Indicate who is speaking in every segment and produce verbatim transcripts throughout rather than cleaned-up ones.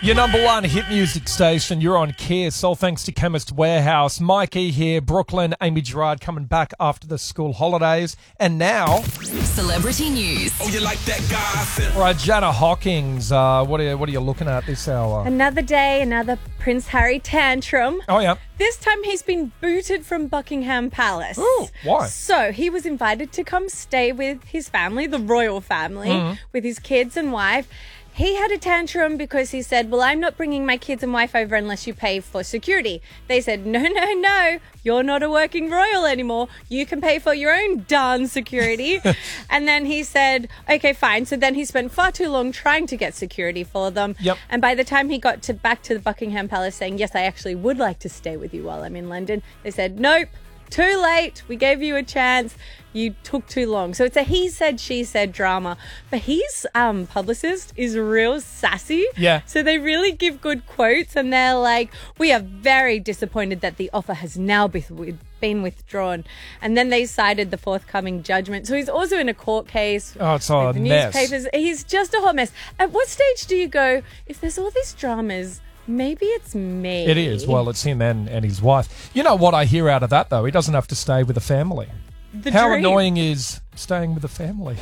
Speaker 1: Your number one hit music station, you're on Kiss, all thanks to Chemist Warehouse. Mikey here, Brooklyn, Amy Gerard coming back after the school holidays. And now...
Speaker 2: Celebrity news.
Speaker 3: Oh, you like that gossip?
Speaker 1: All right, Jana Hawkins, uh, what, are you, what are you looking at this hour?
Speaker 4: Another day, another Prince Harry tantrum.
Speaker 1: Oh, yeah.
Speaker 4: This time he's been booted from Buckingham Palace.
Speaker 1: Ooh, why?
Speaker 4: So he was invited to come stay with his family, the royal family,
Speaker 1: Mm-hmm.
Speaker 4: with his kids and wife. He had a tantrum because he said, well, I'm not bringing my kids and wife over unless you pay for security. They said, no, no, no, you're not a working royal anymore. You can pay for your own darn security. And then he said, okay, fine. So then he spent far too long trying to get security for them.
Speaker 1: Yep.
Speaker 4: And by the time he got to back to the Buckingham Palace saying, yes, I actually would like to stay with you while I'm in London, they said, nope, too late. We gave you a chance. You took too long. So it's a he said, she said drama. But his um, publicist is real sassy.
Speaker 1: Yeah.
Speaker 4: So they really give good quotes and they're like, we are very disappointed that the offer has now been been withdrawn. And then they cited the forthcoming judgment. So he's also in a court case.
Speaker 1: Oh, it's a
Speaker 4: with the
Speaker 1: mess.
Speaker 4: newspapers. He's just a hot mess. At what stage do you go, if there's all these dramas, maybe it's me?
Speaker 1: It is. Well, it's him and, and his wife. You know what I hear out of that, though? He doesn't have to stay with the family.
Speaker 4: The
Speaker 1: How
Speaker 4: dream.
Speaker 1: annoying is staying with the family?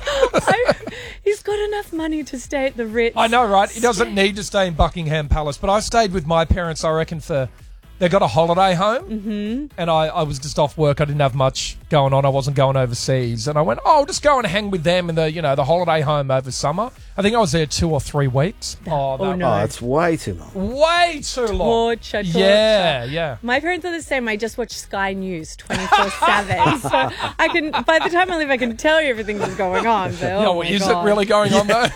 Speaker 4: I, he's got enough money to stay at the Ritz.
Speaker 1: I know, right? He doesn't need to stay in Buckingham Palace. But I stayed with my parents, I reckon, for... They got a holiday home, mm-hmm. and I, I was just off work. I didn't have much going on. I wasn't going overseas. And I went, oh, I'll just go and hang with them in the, you know, the holiday home over summer. I think I was there two or three weeks. Oh,
Speaker 4: Oh,
Speaker 1: that
Speaker 4: no.
Speaker 5: Oh, it's way too long.
Speaker 1: way too long.
Speaker 4: Torture, torture.
Speaker 1: Yeah, yeah.
Speaker 4: My parents are the same. I just watch Sky News twenty-four seven. So I can, by the time I leave, I can tell you everything that's going on. But, oh
Speaker 1: No,
Speaker 4: my
Speaker 1: is
Speaker 4: God.
Speaker 1: it really going on, though?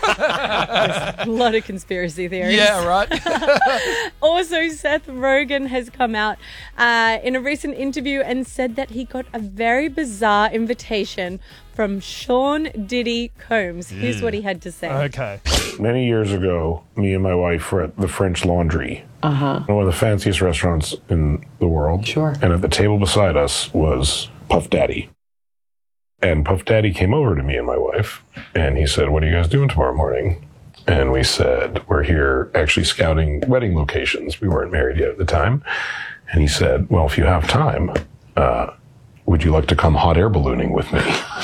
Speaker 4: A lot of conspiracy theories.
Speaker 1: Yeah, right.
Speaker 4: Also, Seth Rogen has come out uh, in a recent interview and said that he got a very bizarre invitation from Sean Diddy Combs. Here's what he had to say.
Speaker 1: Okay.
Speaker 6: Many years ago, me and my wife were at the French Laundry, uh-huh. one of the fanciest restaurants in the world.
Speaker 7: Sure.
Speaker 6: And at the table beside us was Puff Daddy. And Puff Daddy came over to me and my wife, and he said, what are you guys doing tomorrow morning? And we said, we're here actually scouting wedding locations. We weren't married yet at the time. And he said, well, if you have time, uh, would you like to come hot air ballooning with me?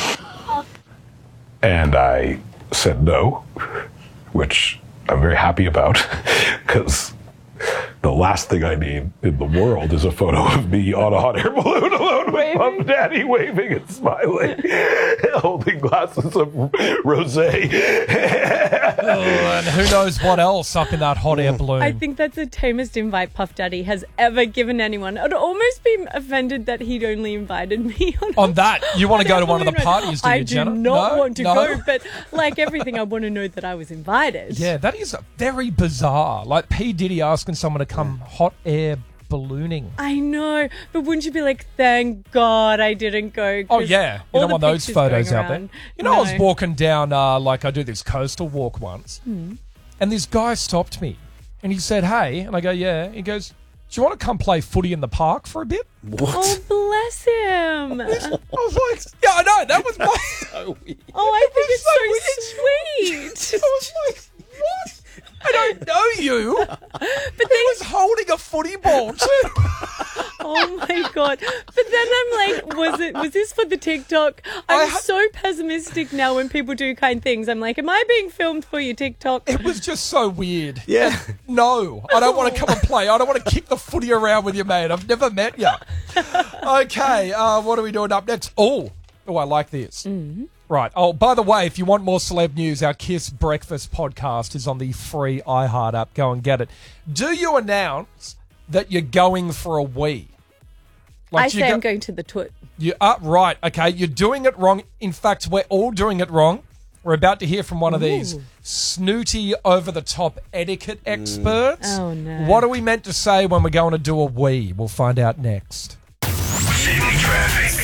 Speaker 6: And I said no, which I'm very happy about, because the last thing I need in the world is a photo of me on a hot air balloon alone with Puff Daddy waving and smiling, holding glasses of rosé.
Speaker 1: Oh, and who knows what else up in that hot air balloon.
Speaker 4: I think that's the tamest invite Puff Daddy has ever given anyone. I'd almost be offended that he'd only invited me on,
Speaker 1: On that, you want to go to one of the
Speaker 4: balloon ride.
Speaker 1: parties, do you,
Speaker 4: I do
Speaker 1: Jenna?
Speaker 4: not
Speaker 1: No?
Speaker 4: want to
Speaker 1: No?
Speaker 4: go, but like everything, I want to know that I was invited.
Speaker 1: Yeah, that is very bizarre. Like P. Diddy asking someone to come hot air ballooning.
Speaker 4: I know, but wouldn't you be like, thank God I didn't go?
Speaker 1: Oh,
Speaker 4: 'cause
Speaker 1: yeah. You
Speaker 4: all
Speaker 1: don't
Speaker 4: the
Speaker 1: want those
Speaker 4: pictures
Speaker 1: photos
Speaker 4: going
Speaker 1: out there.
Speaker 4: around.
Speaker 1: You know, I was
Speaker 4: No.
Speaker 1: walking down, uh, like I do this coastal walk once,
Speaker 4: Hmm.
Speaker 1: and this guy stopped me, and he said, hey, and I go, yeah. He goes, do you want to come play footy in the park for a bit?
Speaker 5: What?
Speaker 4: Oh, bless him.
Speaker 1: I was like, yeah, I know, that was my...
Speaker 4: Oh, I think
Speaker 1: was
Speaker 4: it's so sweet.
Speaker 1: I was like, what? I don't know you.
Speaker 4: But
Speaker 1: He
Speaker 4: then,
Speaker 1: was holding a footy ball too.
Speaker 4: oh my God. But then I'm like, was it? Was this for the TikTok?
Speaker 1: I
Speaker 4: I'm
Speaker 1: ha-
Speaker 4: so pessimistic now when people do kind things. I'm like, am I being filmed for your TikTok?
Speaker 1: It was just so weird.
Speaker 5: Yeah.
Speaker 1: No, I don't want to come and play. I don't want to kick the footy around with you, mate. I've never met you. Okay, uh, what are we doing up next? Oh, oh, I like this. Mm-hmm. Right. Oh, by the way, if you want more celeb news, our Kiss Breakfast podcast is on the free iHeart app. Go and get it. Do you announce that you're going for a wee?
Speaker 4: I
Speaker 1: do you
Speaker 4: say
Speaker 1: go-
Speaker 4: I'm going to the toot.
Speaker 1: You are right. Okay, you're doing it wrong. In fact, we're all doing it wrong. We're about to hear from one of these snooty, over-the-top etiquette experts.
Speaker 4: Oh, no.
Speaker 1: What are we meant to say when we're going to do a wee? We'll find out next.
Speaker 3: City traffic.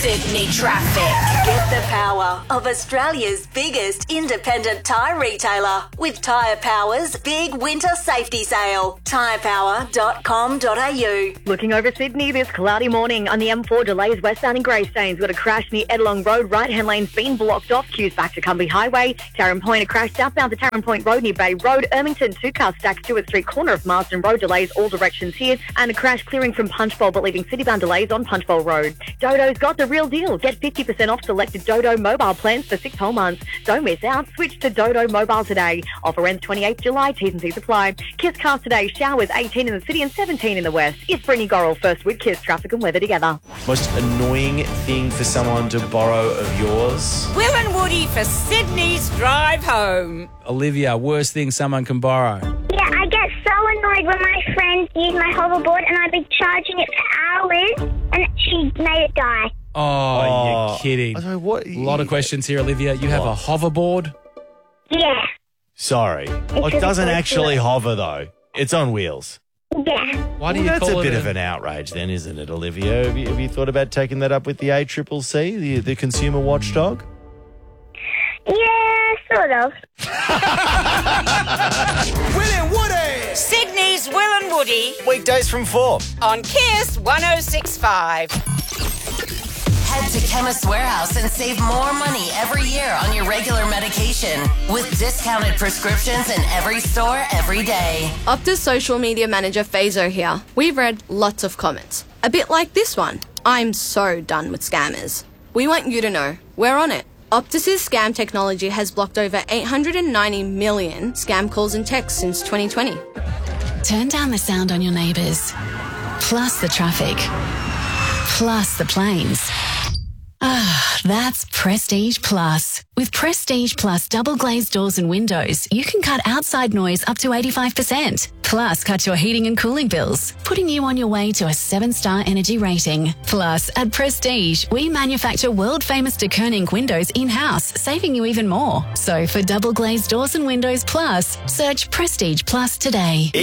Speaker 2: Sydney traffic.
Speaker 3: Get the power of Australia's biggest independent tyre retailer with Tyre Power's big winter safety sale. tyre power dot com dot a u.
Speaker 5: Looking over Sydney this cloudy morning on the M four, delays westbound in Greystanes. Got a crash near Edlong Road. Right-hand lane's been blocked off. Queues back to Cumbie Highway. Tarrant Point, a crash southbound to Tarrant Point Road near Bay Road. Ermington, two cars stacked Stewart Street, corner of Marsden Road. Delays all directions here. And a crash clearing from Punchbowl but leaving city-bound delays on Punchbowl Road. Dodo's got the real deal. Get fifty percent off selected Dodo mobile plans for six whole months. Don't miss out. Switch to Dodo Mobile today. Offer ends twenty-eighth of July. T's and C's apply. Kiss cars today. Showers eighteen in the city and seventeen in the west. It's Brittany Gorrell first with Kiss Traffic and Weather together.
Speaker 7: Most annoying thing for someone to borrow of yours?
Speaker 8: Will and Woody for Sydney's drive home.
Speaker 9: Olivia, worst thing someone can borrow.
Speaker 10: Yeah, I get so annoyed when my friends use my hoverboard and I've been charging it for hours and she made it die.
Speaker 9: Oh,
Speaker 7: Oh,
Speaker 9: you're kidding.
Speaker 7: I don't know, what-
Speaker 9: A lot of questions here, Olivia. You have
Speaker 7: What?
Speaker 9: a hoverboard?
Speaker 10: Yeah,
Speaker 7: Sorry. It doesn't actually hover, though. It's on wheels.
Speaker 10: yeah.
Speaker 9: Why do
Speaker 7: Well,
Speaker 9: you
Speaker 7: that's
Speaker 9: call
Speaker 7: a
Speaker 9: it
Speaker 7: bit of an outrage then, isn't it, Olivia? Have you, have you thought about taking that up with the A C C C, the, the consumer watchdog?
Speaker 10: Yeah, sort of.
Speaker 8: Will and Woody. Sydney's Will and Woody
Speaker 7: Weekdays from four.
Speaker 8: on Kiss one oh six point five.
Speaker 2: Head to Chemist Warehouse and save more money every year on your regular medication with discounted prescriptions in every store every day.
Speaker 11: Optus social media manager Fazo here. We've read lots of comments. A bit like this one. I'm so done with scammers. We want you to know we're on it. Optus's scam technology has blocked over eight hundred ninety million scam calls and texts since twenty twenty.
Speaker 2: Turn down the sound on your neighbours, plus the traffic, plus the planes. Ah, that's Prestige Plus. With Prestige Plus double glazed doors and windows, you can cut outside noise up to eighty-five percent. Plus, cut your heating and cooling bills, putting you on your way to a seven-star energy rating. Plus, at Prestige, we manufacture world-famous de Koning windows in-house, saving you even more. So, for double glazed doors and windows plus, search Prestige Plus today.